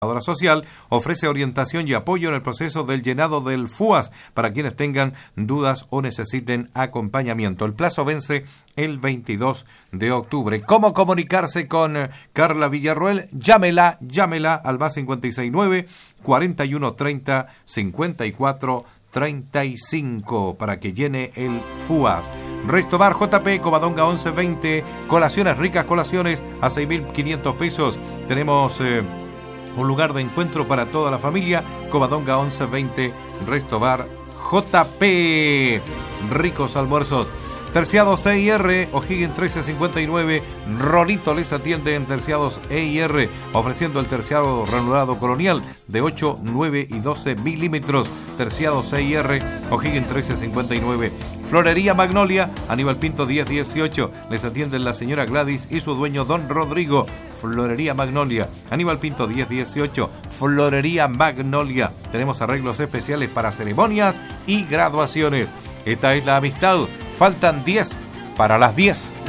Social ofrece orientación y apoyo en el proceso del llenado del FUAS para quienes tengan dudas o necesiten acompañamiento. El plazo vence el 22 de octubre. ¿Cómo comunicarse con Carla Villarroel? Llámela al más 569 4130 5435 para que llene el FUAS. Resto Bar JP, Covadonga 1120, colaciones ricas, colaciones a 6.500 pesos. Tenemos un lugar de encuentro para toda la familia. Covadonga 1120, Resto Bar JP. Ricos almuerzos. Terciados E&R, O'Higgins 1359, Rolito les atiende en Terciados E&R, ofreciendo el terciado ranurado colonial de 8, 9 y 12 milímetros. Terciados E&R, O'Higgins 1359. Florería Magnolia, Aníbal Pinto 1018, les atienden la señora Gladys y su dueño Don Rodrigo. Florería Magnolia, Aníbal Pinto 1018, Florería Magnolia. Tenemos arreglos especiales para ceremonias y graduaciones. Esta es la amistad. Faltan 10 para las 10.